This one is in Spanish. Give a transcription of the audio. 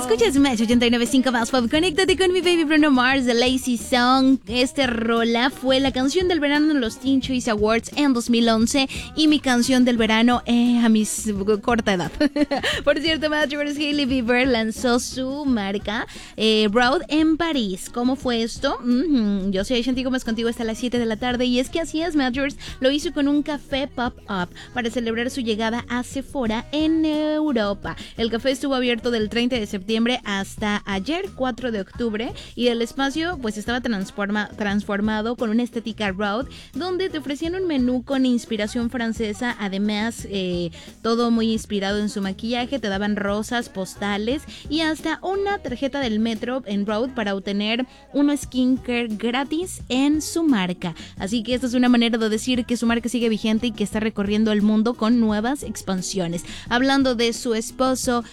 Escuchas Match 89.5 más pop. Conéctate con mi baby Bruno Mars, The Lazy Song. Rola fue la canción del verano en los Teen Choice Awards en 2011 y mi canción del verano a mi corta edad. Por cierto, Matchers, Hailey Bieber lanzó su marca Rode en París. ¿Cómo fue esto? Yo soy Shanti Gómez contigo hasta las 7 de la tarde y es que así es, Matchers. Lo hizo con un café pop-up para celebrar su llegada a Sephora en Europa. El café estuvo abierto del 30 de septiembre hasta ayer 4 de octubre y el espacio pues estaba transformado con una estética Rode donde te ofrecían un menú con inspiración francesa, además todo muy inspirado en su maquillaje, te daban rosas, postales y hasta una tarjeta del metro en Rode para obtener un skincare gratis en su marca. Así que esta es una manera de decir que su marca sigue vigente y que está recorriendo el mundo con nuevas expansiones. Hablando de su esposo